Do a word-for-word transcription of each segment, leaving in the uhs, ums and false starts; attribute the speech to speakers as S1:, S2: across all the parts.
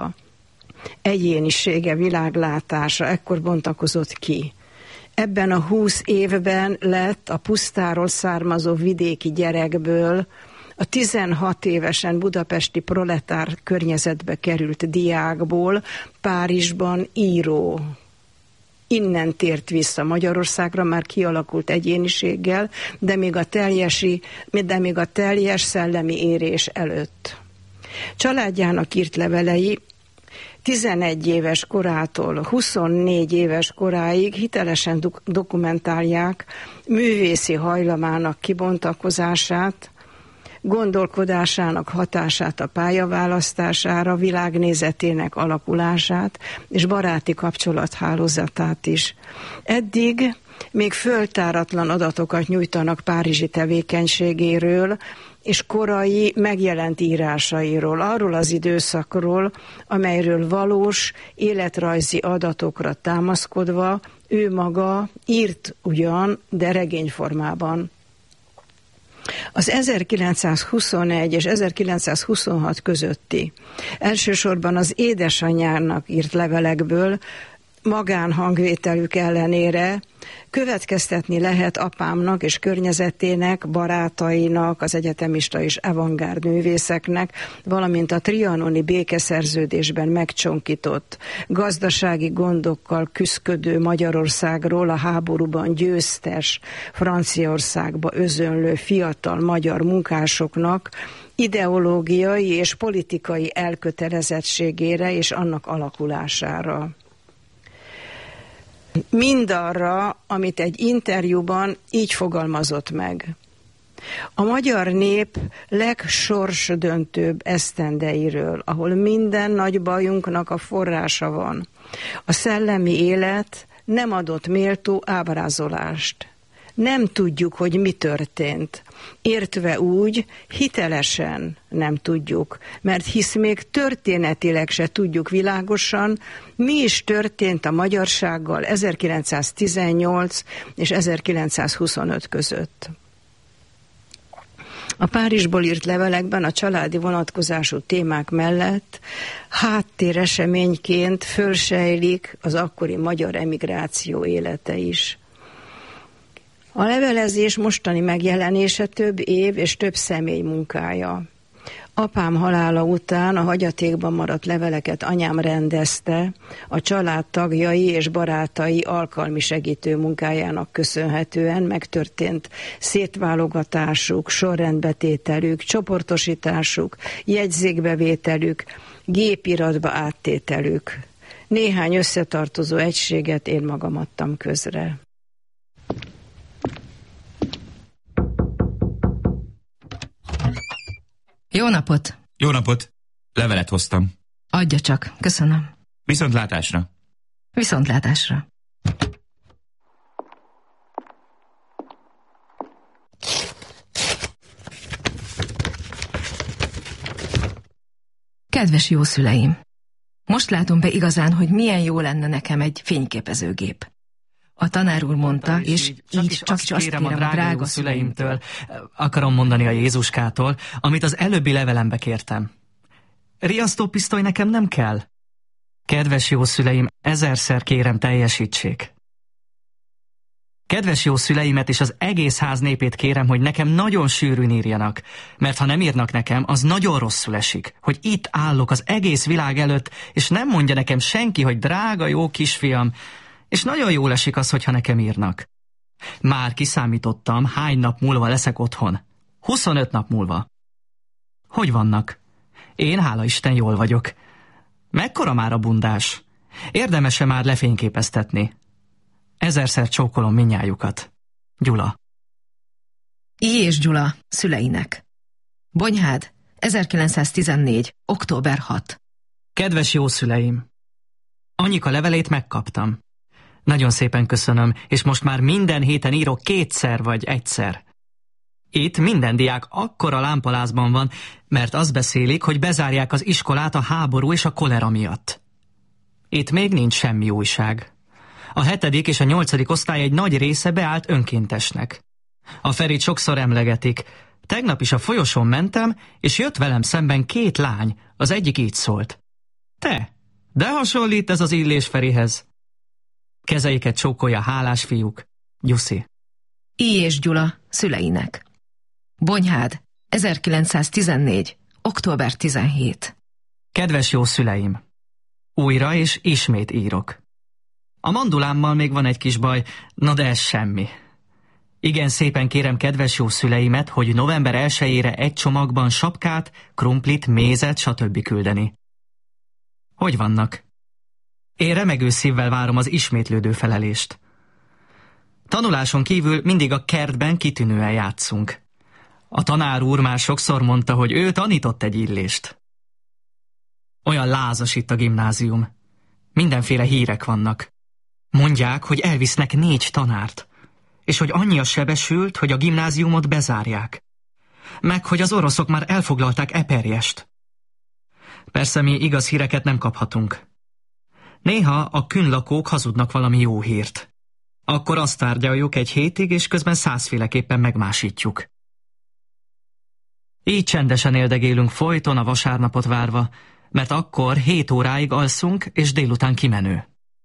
S1: egyénisége, világlátása ekkor bontakozott ki. Ebben a húsz évben lett a pusztáról származó vidéki gyerekből a tizenhat évesen budapesti proletár környezetbe került diákból Párizsban író. Innen tért vissza Magyarországra, már kialakult egyéniséggel, de még a, teljesi, de még a teljes szellemi érés előtt. Családjának írt levelei tizenegy éves korától huszonnégy éves koráig hitelesen dok- dokumentálják művészi hajlamának kibontakozását, gondolkodásának hatását a pályaválasztására, világnézetének alakulását és baráti kapcsolathálózatát is. Eddig még föltáratlan adatokat nyújtanak párizsi tevékenységéről és korai megjelent írásairól, arról az időszakról, amelyről valós életrajzi adatokra támaszkodva ő maga írt ugyan, de regényformában. Az ezerkilencszázhuszonegy és ezerkilencszázhuszonhat közötti, elsősorban az édesanyjának írt levelekből magánhangvételük ellenére következtetni lehet apámnak és környezetének, barátainak, az egyetemista és avantgárd művészeknek, valamint a trianoni békeszerződésben megcsonkított, gazdasági gondokkal küszködő Magyarországról a háborúban győztes Franciaországba özönlő fiatal magyar munkásoknak ideológiai és politikai elkötelezettségére és annak alakulására. Mindarra, amit egy interjúban így fogalmazott meg. A magyar nép legsorsdöntőbb esztendeiről, ahol minden nagy bajunknak a forrása van. A szellemi élet nem adott méltó ábrázolást. Nem tudjuk, hogy mi történt. Értve úgy, hitelesen nem tudjuk, mert hisz még történetileg se tudjuk világosan, mi is történt a magyarsággal ezerkilencszáztizennyolc és ezerkilencszázhuszonöt között. A Párizsból írt levelekben a családi vonatkozású témák mellett háttéreseményként fölsejlik az akkori magyar emigráció élete is. A levelezés mostani megjelenése több év és több személy munkája. Apám halála után a hagyatékban maradt leveleket anyám rendezte, a család tagjai és barátai alkalmi segítő munkájának köszönhetően megtörtént szétválogatásuk, sorrendbetételük, csoportosításuk, jegyzékbevételük, gépiratba áttételük. Néhány összetartozó egységet én magam adtam közre.
S2: Jó napot!
S3: Jó napot! Levelet hoztam.
S2: Adja csak, köszönöm.
S3: Viszontlátásra.
S2: Viszontlátásra. Kedves jó szüleim! Most látom be igazán, hogy milyen jó lenne nekem egy fényképezőgép. A tanár úr mondta, és így csak is csak azt kérem a drága, drága szüleimtől, akarom mondani a Jézuskától, amit az előbbi levelembe kértem. Riasztópisztoly nekem nem kell. Kedves jó szüleim, ezerszer kérem, teljesítsék. Kedves jó szüleimet és az egész ház népét kérem, hogy nekem nagyon sűrűn írjanak, mert ha nem írnak nekem, az nagyon rosszul esik, hogy itt állok az egész világ előtt, és nem mondja nekem senki, hogy drága jó kisfiam, és nagyon jól esik az, hogyha nekem írnak. Már kiszámítottam, hány nap múlva leszek otthon. huszonöt nap múlva. Hogy vannak? Én, hála Isten, jól vagyok. Mekkora már a bundás? Érdemes-e már lefényképeztetni? Ezerszer csókolom mindnyájukat. Gyula. I. és Gyula, szüleinek. Bonyhád, ezerkilencszáztizennégy. október hatodika.
S4: Kedves jó szüleim! Anyika levelét megkaptam. Nagyon szépen köszönöm, és most már minden héten írok kétszer vagy egyszer. Itt minden diák akkora lámpalázban van, mert azt beszélik, hogy bezárják az iskolát a háború és a kolera miatt. Itt még nincs semmi újság. A hetedik és a nyolcadik osztály egy nagy része beállt önkéntesnek. A Ferit sokszor emlegetik. Tegnap is a folyosón mentem, és jött velem szemben két lány, az egyik így szólt.
S2: Te, de hasonlít ez az Illés Ferihez. Kezeiket csókolja hálás fiúk. Gyuszi.
S5: I. és Gyula szüleinek. Bonyhád, ezerkilencszáztizennégy. október tizenhetedike.
S2: Kedves jó szüleim! Újra és ismét írok. A mandulámmal még van egy kis baj, na de ez semmi. Igen szépen kérem kedves jó szüleimet, hogy november elsejére egy csomagban sapkát, krumplit, mézet, stb. Küldeni. Hogy vannak? Én remegő szívvel várom az ismétlődő felelést. Tanuláson kívül mindig a kertben kitűnően játszunk. A tanár úr már sokszor mondta, hogy ő tanított egy Illést. Olyan lázas itt a gimnázium. Mindenféle hírek vannak. Mondják, hogy elvisznek négy tanárt, és hogy annyi a sebesült, hogy a gimnáziumot bezárják. Meg, hogy az oroszok már elfoglalták Eperjest. Persze mi igaz híreket nem kaphatunk. Néha a künlakók hazudnak valami jó hírt. Akkor azt tárgyaljuk egy hétig, és közben százféleképpen megmásítjuk. Így csendesen éldegélünk folyton a vasárnapot várva, mert akkor hét óráig alszunk, és délután kimenő.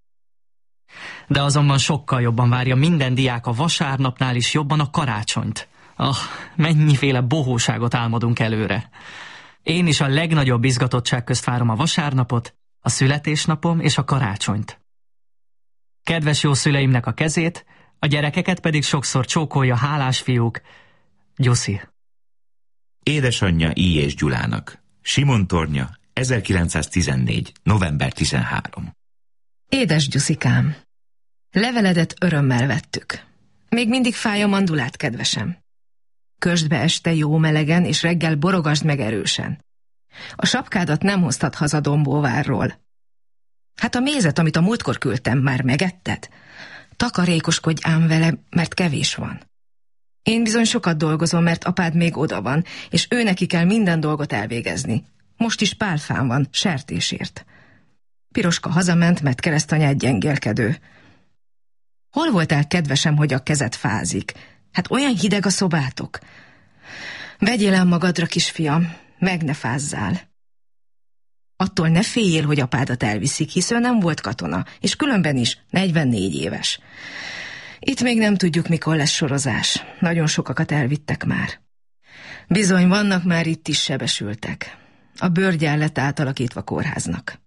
S2: De azonban sokkal jobban várja minden diák a vasárnapnál is jobban a karácsonyt. Ah, mennyiféle bohóságot álmodunk előre. Én is a legnagyobb izgatottság közt várom a vasárnapot, a születésnapom és a karácsonyt. Kedves jó szüleimnek a kezét, a gyerekeket pedig sokszor csókolja hálás fiúk. Gyuszi.
S3: Édesanyja I. és Gyulának. Simon tornya, ezerkilencszáztizennégy. november tizenharmadika.
S5: Édes Gyuszikám, leveledet örömmel vettük. Még mindig fáj a mandulát, kedvesem. Kösd be este jó melegen, és reggel borogasd meg erősen. A sapkádat nem hoztad haza Dombóvárról. Hát a mézet, amit a múltkor küldtem, már megetted? Takarékoskodj ám vele, mert kevés van. Én bizony sokat dolgozom, mert apád még oda van, és ő neki kell minden dolgot elvégezni. Most is pálfán van, sertésért. Piroska hazament, mert keresztanyád gyengélkedő. Hol voltál, kedvesem, hogy a kezed fázik? Hát olyan hideg a szobátok. Vegyél el magadra, kisfiam, meg ne fázzál. Attól ne féljél, hogy apádat elviszik, hisz ő nem volt katona, és különben is negyvennégy éves. Itt még nem tudjuk, mikor lesz sorozás. Nagyon sokakat elvittek már. Bizony, vannak már itt is sebesültek. A bőrgyár lett átalakítva kórháznak.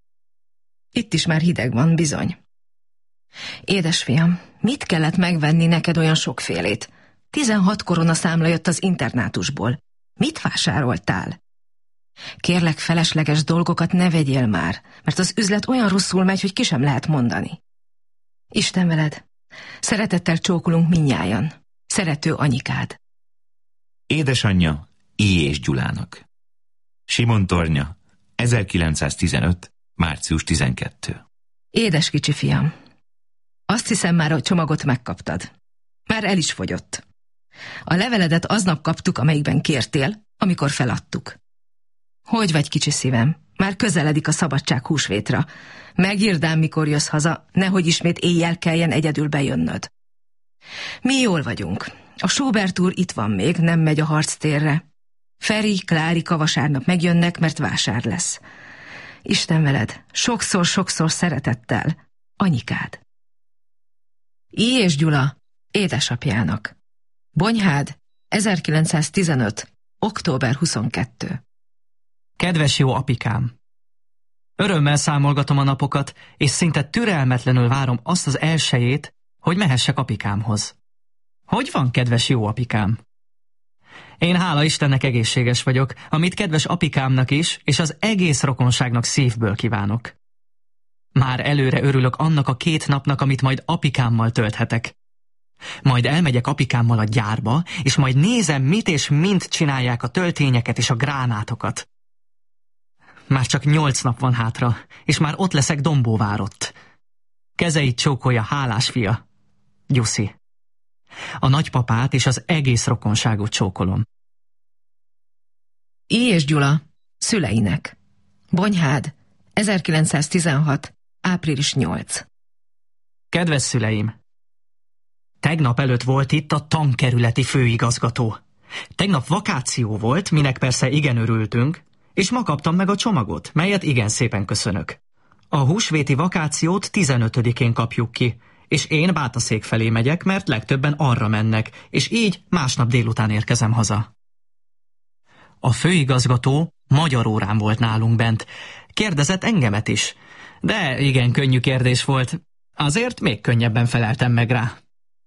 S5: Itt is már hideg van, bizony. Édesfiam, mit kellett megvenni neked olyan sokfélét? Tizenhat korona számla jött az internátusból. Mit vásároltál? Kérlek, felesleges dolgokat ne vegyél már, mert az üzlet olyan rosszul megy, hogy ki sem lehet mondani. Isten veled! Szeretettel csókolunk mindnyájan. Szerető anyukád.
S3: Édesanyja I. és Gyulának. Simon tornya, ezerkilencszáztizenöt. március tizenkettedike.
S5: Édes kicsi fiam, azt hiszem már a csomagot megkaptad. Már el is fogyott. A leveledet aznap kaptuk, amelyikben kértél, amikor feladtuk. Hogy vagy, kicsi szívem? Már közeledik a szabadság húsvétra. Megírd ám, mikor jössz haza, nehogy ismét éjjel kelljen egyedül bejönnöd. Mi jól vagyunk. A Schubert úr itt van még, nem megy a harctérre. Feri, Klárika vasárnap megjönnek, mert vásár lesz. Isten veled, sokszor-sokszor szeretettel, anyukád. I. és Gyula, édesapjának. Bonyhád, ezerkilencszáztizenöt. október huszonkettedike.
S2: Kedves jó apikám! Örömmel számolgatom a napokat, és szinte türelmetlenül várom azt az elsejét, hogy mehessek apikámhoz. Hogy van, kedves jó apikám? Én hála Istennek egészséges vagyok, amit kedves apikámnak is, és az egész rokonságnak szívből kívánok. Már előre örülök annak a két napnak, amit majd apikámmal tölthetek. Majd elmegyek apikámmal a gyárba, és majd nézem, mit és mint csinálják a töltényeket és a gránátokat. Már csak nyolc nap van hátra, és már ott leszek Dombóvárott. Kezeit csókolja hálás fia, Gyuszi. A nagypapát és az egész rokonságot csókolom.
S5: I. és Gyula, szüleinek. Bonyhád, ezerkilencszáztizenhat. április nyolcadika.
S2: Kedves szüleim! Tegnap előtt volt itt a tankerületi főigazgató. Tegnap vakáció volt, minek persze igen örültünk, és ma kaptam meg a csomagot, melyet igen szépen köszönök. A húsvéti vakációt tizenötödikén kapjuk ki, és én Bátaszék felé megyek, mert legtöbben arra mennek, és így másnap délután érkezem haza. A főigazgató magyar órán volt nálunk bent. Kérdezett engemet is, de igen könnyű kérdés volt, azért még könnyebben feleltem meg rá.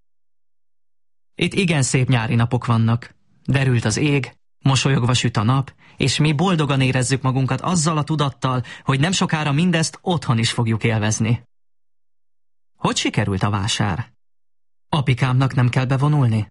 S2: Itt igen szép nyári napok vannak. Derült az ég, mosolyogva süt a nap, és mi boldogan érezzük magunkat azzal a tudattal, hogy nem sokára mindezt otthon is fogjuk élvezni. Hogy sikerült a vásár? Apikámnak nem kell bevonulni?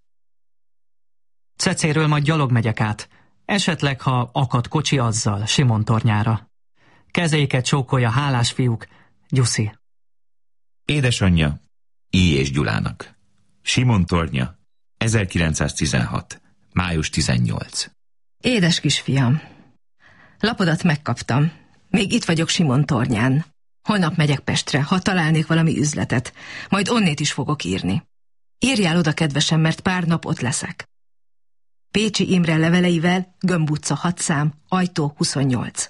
S2: Cecéről majd gyalog megyek át, esetleg, ha akad kocsi, azzal, Simontornyára. Kezeiket csókolja hálás fiúk, Gyuszi.
S3: Édesanyja I. és Gyulának. Simontornya, ezerkilencszáztizenhat. május tizennyolc.
S5: Édes kisfiam, lapodat megkaptam. Még itt vagyok Simontornyán. Holnap megyek Pestre, ha találnék valami üzletet. Majd onnét is fogok írni. Írjál oda, kedvesem, mert pár nap ott leszek. Pécsi Imre leveleivel, Gömb utca hat szám, ajtó huszonnyolc.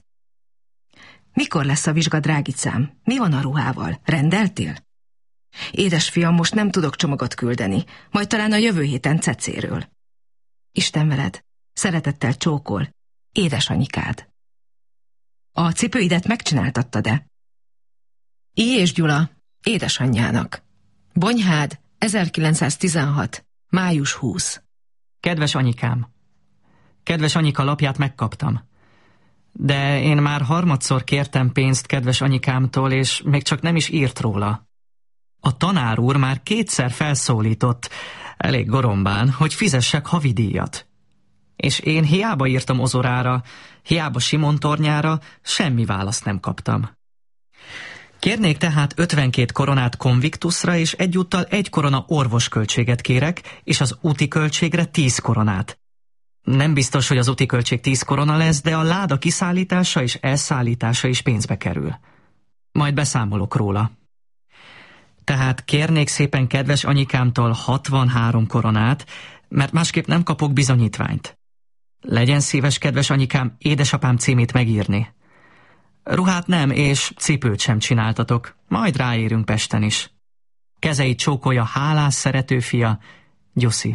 S5: Mikor lesz a vizsga, drágicám? Mi van a ruhával? Rendeltél? Édesfiam, most nem tudok csomagot küldeni, majd talán a jövő héten Cecéről. Isten veled, szeretettel csókol, édesanyikád. A cipőidet megcsináltattad-e? I. és Gyula, édesanyjának. Bonyhád, ezerkilencszáztizenhat. május huszadika.
S2: Kedves anyikám, kedves anyika lapját megkaptam. De én már harmadszor kértem pénzt kedves anyukámtól, és még csak nem is írt róla. A tanár úr már kétszer felszólított, elég gorombán, hogy fizessek havidíjat. És én hiába írtam Ozorára, hiába Simontornyára, semmi választ nem kaptam. Kérnék tehát ötvenkét koronát konviktusra, és egyúttal egy korona orvosköltséget kérek, és az úti költségre tíz koronát. Nem biztos, hogy az úti költség tíz korona lesz, de a láda kiszállítása és elszállítása is pénzbe kerül. Majd beszámolok róla. Tehát kérnék szépen kedves anyukámtól hatvanhárom koronát, mert másképp nem kapok bizonyítványt. Legyen szíves, kedves anyukám, édesapám címét megírni. Ruhát nem, és cipőt sem csináltatok, majd ráérünk Pesten is. Kezeit csókolja hálás szerető fia, Gyuszi.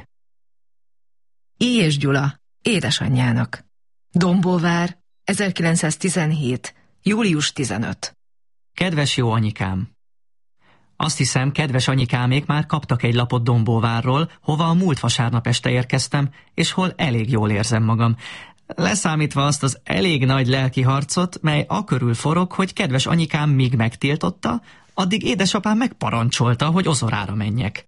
S5: I. és Gyula, édesanyjának. Dombóvár, ezerkilencszáztizenhét. július tizenötödike.
S2: Kedves jó anyikám! Azt hiszem, kedves anyukámék már kaptak egy lapot Dombóvárról, hova a múlt vasárnap este érkeztem, és hol elég jól érzem magam. Leszámítva azt az elég nagy lelki harcot, mely akörül forog, hogy kedves anyukám míg megtiltotta, addig édesapám megparancsolta, hogy Ozorára menjek.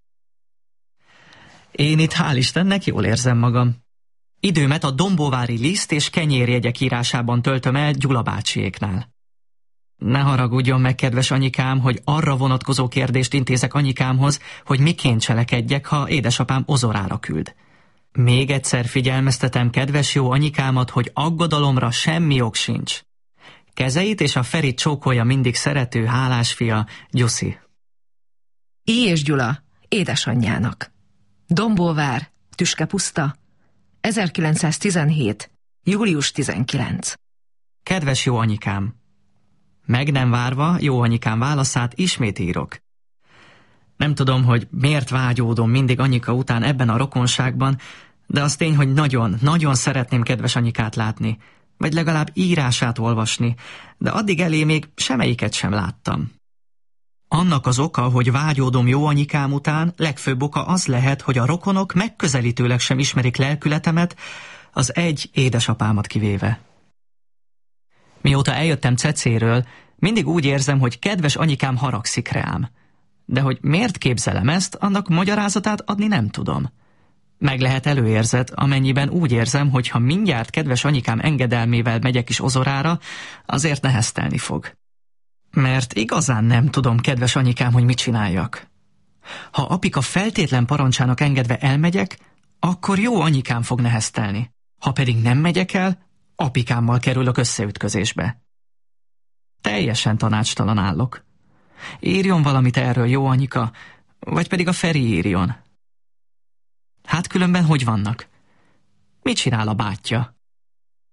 S2: Én itt hál' Istennek jól érzem magam. Időmet a dombóvári liszt és kenyérjegyek írásában töltöm el Gyula bácsiéknál. Ne haragudjon meg, kedves anyukám, hogy arra vonatkozó kérdést intézek anyukámhoz, hogy miként cselekedjek, ha édesapám Ozorára küld. Még egyszer figyelmeztetem kedves jó anyukámat, hogy aggodalomra semmi ok sincs. Kezeit és a Ferit csókolja mindig szerető, hálás fia, Gyuszi.
S5: I. és Gyula, édesanyjának. Dombóvár, Tüskepuszta, ezerkilencszáztizenhét. július tizenkilencedike.
S2: Kedves jó anyukám! Meg nem várva jó anyukám válaszát ismét írok. Nem tudom, hogy miért vágyódom mindig anyuka után ebben a rokonságban, de az tény, hogy nagyon, nagyon szeretném kedves anyukát látni, vagy legalább írását olvasni, de addig elé még semmelyiket sem láttam. Annak az oka, hogy vágyódom jó anyukám után, legfőbb oka az lehet, hogy a rokonok megközelítőleg sem ismerik lelkületemet, az egy édesapámat kivéve. Mióta eljöttem Cecéről, mindig úgy érzem, hogy kedves anyukám haragszik rám. De hogy miért képzelem ezt, annak magyarázatát adni nem tudom. Meg lehet előérzet, amennyiben úgy érzem, hogy ha mindjárt kedves anyukám engedelmével megyek is Ozorára, azért neheztelni fog. Mert igazán nem tudom, kedves anyukám, hogy mit csináljak. Ha apika feltétlen parancsának engedve elmegyek, akkor jó anyukám fog neheztelni. Ha pedig nem megyek el, apikámmal kerülök összeütközésbe. Teljesen tanácstalan állok. Írjon valamit erről, jó anyuka, vagy pedig a Feri írjon. Hát különben hogy vannak? Mit csinál a bátyja?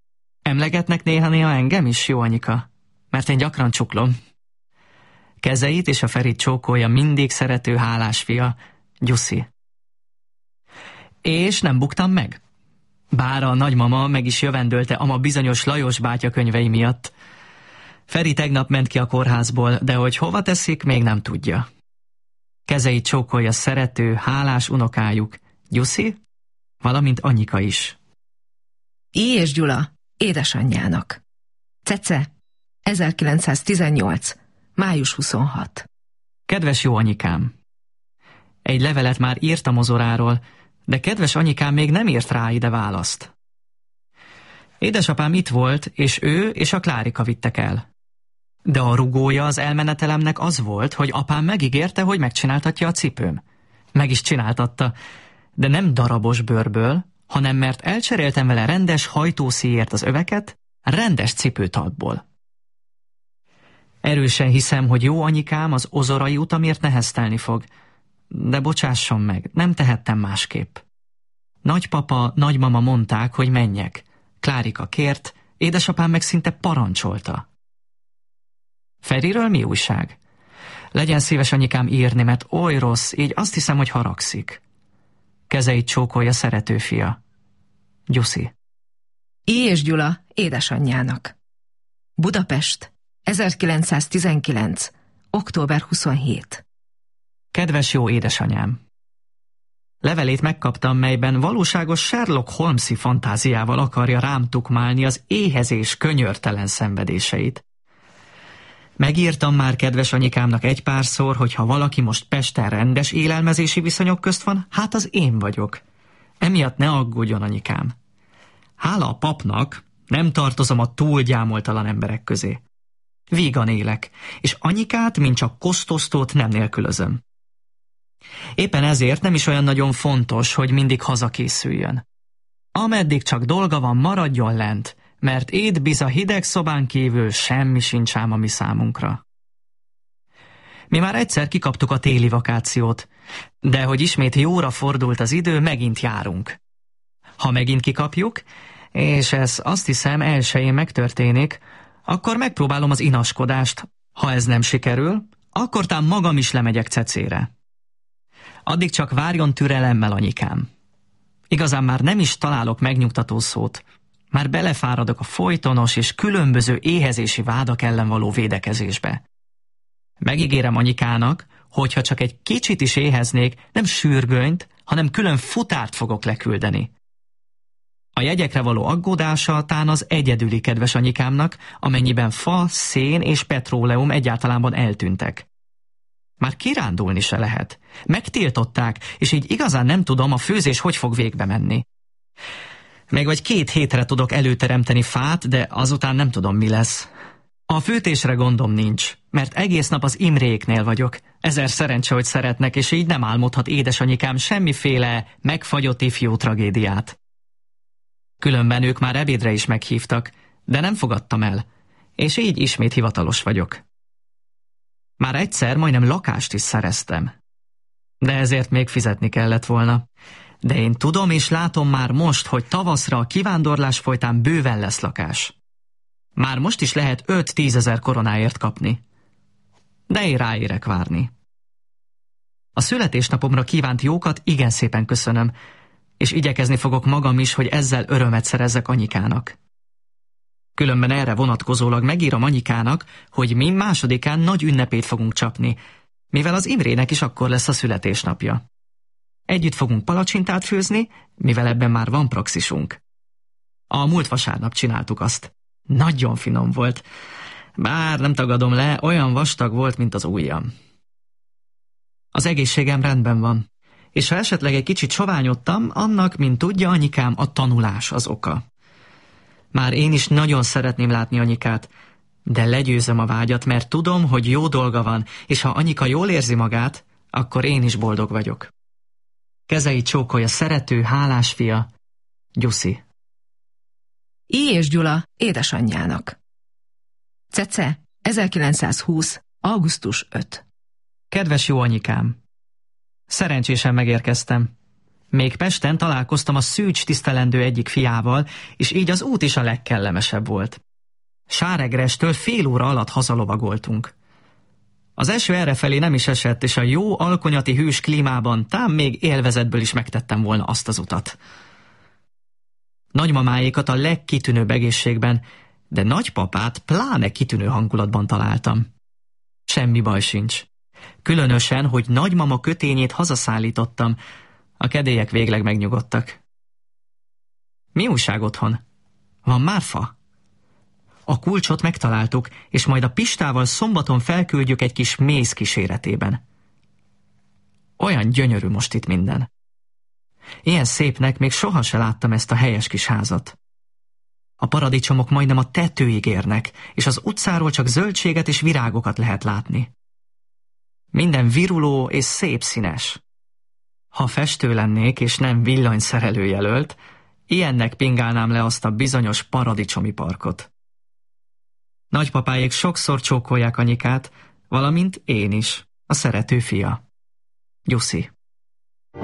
S4: Emlegetnek néha-néha engem is, jó anyika, mert én gyakran csuklom. Kezeit és a Ferit csókolja mindig szerető, hálás fia, Gyuszi. És nem buktam meg. Bár a nagymama meg is jövendölte ama bizonyos Lajos bátya könyvei miatt. Feri tegnap ment ki a kórházból, de hogy hova teszik, még nem tudja. Kezeit csókolja szerető, hálás unokájuk, Gyuszi, valamint anyika is.
S5: I. és Gyula, édesanyjának. Cece, ezerkilencszáztizennyolc. május huszonhat.
S4: Kedves jó anyikám! Egy levelet már írtam Ozoráról, de kedves anyikám még nem írt rá ide választ. Édesapám itt volt, és ő és a Klárika vittek el. De a rugója az elmenetelemnek az volt, hogy apám megígérte, hogy megcsináltatja a cipőm. Meg is csináltatta, de nem darabos bőrből, hanem mert elcseréltem vele rendes hajtószíjért az öveket, rendes cipőtalpból. Erősen hiszem, hogy jó anyikám az ozorai utamért neheztelni fog, de bocsásson meg, nem tehettem másképp. Nagypapa, nagymama mondták, hogy menjek. Klárika kért, édesapám meg szinte parancsolta. Feriről mi újság? Legyen szíves anyikám írni, mert oly rossz, így azt hiszem, hogy haragszik. Kezeit csókolja szerető fia, Gyuszi.
S5: I. és Gyula, édesanyjának. Budapest, ezerkilencszáztizenkilenc. október huszonhét.
S4: Kedves jó édesanyám! Levelét megkaptam, melyben valóságos Sherlock Holmesi fantáziával akarja rám tukmálni az éhezés könyörtelen szenvedéseit. Megírtam már kedves anyukámnak egy párszor, hogy ha valaki most Pesten rendes élelmezési viszonyok közt van, hát az én vagyok. Emiatt ne aggódjon, anyukám. Hála a papnak, nem tartozom a túl gyámoltalan emberek közé. Vígan élek, és anyikát, mint csak kosztosztót nem nélkülözöm. Éppen ezért nem is olyan nagyon fontos, hogy mindig hazakészüljön. Ameddig csak dolga van, maradjon lent, mert itt biza hideg szobán kívül semmi sincs ám a mi számunkra. Mi már egyszer kikaptuk a téli vakációt, de hogy ismét jóra fordult az idő, megint járunk. Ha megint kikapjuk, és ez azt hiszem elsőjén megtörténik, akkor megpróbálom az inaskodást. Ha ez nem sikerül, akkor tám magam is lemegyek Cecére. Addig csak várjon türelemmel, anyikám. Igazán már nem is találok megnyugtató szót. Már belefáradok a folytonos és különböző éhezési vádak ellen való védekezésbe. Megígérem anyukának, hogyha csak egy kicsit is éheznék, nem sürgönyt, hanem külön futárt fogok leküldeni. A jegyekre való aggódása tán az egyedüli kedves anyukámnak, amennyiben fa, szén és petróleum egyáltalánban eltűntek. Már kirándulni se lehet. Megtiltották, és így igazán nem tudom, a főzés hogy fog végbe menni. Meg vagy két hétre tudok előteremteni fát, de azután nem tudom, mi lesz. A főtésre gondom nincs, mert egész nap az Imréknél vagyok. Ezer szerencse, hogy szeretnek, és így nem álmodhat édesanyikám semmiféle megfagyott ifjú tragédiát. Különben ők már ebédre is meghívtak, de nem fogadtam el, és így ismét hivatalos vagyok. Már egyszer majdnem lakást is szereztem. De ezért még fizetni kellett volna. De én tudom és látom már most, hogy tavaszra a kivándorlás folytán bőven lesz lakás. Már most is lehet öt-tízezer koronáért kapni. De én ráérek várni. A születésnapomra kívánt jókat igen szépen köszönöm, és igyekezni fogok magam is, hogy ezzel örömet szerezzek anyukának. Különben erre vonatkozólag megírom anyukának, hogy mi másodikán nagy ünnepét fogunk csapni, mivel az Imrének is akkor lesz a születésnapja. Együtt fogunk palacsintát főzni, mivel ebben már van praxisunk. A múlt vasárnap csináltuk azt. Nagyon finom volt. Bár nem tagadom le, olyan vastag volt, mint az ujjam. Az egészségem rendben van, és ha esetleg egy kicsit soványodtam, annak, mint tudja anyukám, a tanulás az oka. Már én is nagyon szeretném látni anyukát, de legyőzöm a vágyat, mert tudom, hogy jó dolga van, és ha anyuka jól érzi magát, akkor én is boldog vagyok. Kezeit csókolja szerető, hálás fia, Gyuszi.
S5: I. és Gyula, édesanyjának. Cece, ezerkilencszázhúsz. augusztus ötödike.
S4: Kedves jó anyukám! Szerencsésen megérkeztem.
S2: Még Pesten találkoztam a Szűcs tisztelendő egyik fiával, és így az út is a legkellemesebb volt. Sáregrestől fél óra alatt hazalovagoltunk. Az eső errefelé nem is esett, és a jó alkonyati hűs klímában tám még élvezetből is megtettem volna azt az utat. Nagymamáékat a legkitűnőbb egészségben, de nagypapát pláne kitűnő hangulatban találtam. Semmi baj sincs. Különösen, hogy nagymama kötényét hazaszállítottam, a kedélyek végleg megnyugodtak. Mi újság otthon? Van már fa? A kulcsot megtaláltuk, és majd a Pistával szombaton felküldjük egy kis méz kíséretében. Olyan gyönyörű most itt minden. Ilyen szépnek még soha se láttam ezt a helyes kis házat. A paradicsomok majdnem a tetőig érnek, és az utcáról csak zöldséget és virágokat lehet látni. Minden viruló és szép színes. Ha festő lennék, és nem villanyszerelő jelölt, ilyennek pingálnám le azt a bizonyos paradicsomi parkot. Nagypapáék sokszor csókolják anyikát, valamint én is, a szerető fia. Gyuszi.